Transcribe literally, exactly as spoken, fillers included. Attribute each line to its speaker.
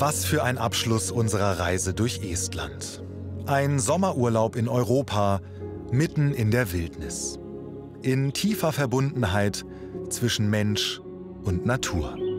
Speaker 1: Was für ein Abschluss unserer Reise durch Estland. Ein Sommerurlaub in Europa, mitten in der Wildnis. In tiefer Verbundenheit zwischen Mensch und Natur.